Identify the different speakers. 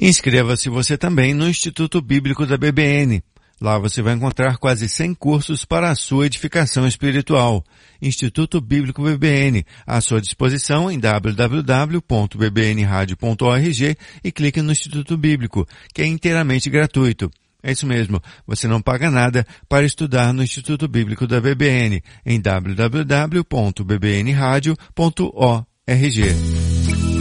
Speaker 1: Inscreva-se você também no Instituto Bíblico da BBN. Lá você vai encontrar quase 100 cursos para a sua edificação espiritual. Instituto Bíblico BBN, à sua disposição em www.bbnradio.org e clique no Instituto Bíblico, que é inteiramente gratuito. É isso mesmo, você não paga nada para estudar no Instituto Bíblico da BBN em www.bbnradio.org.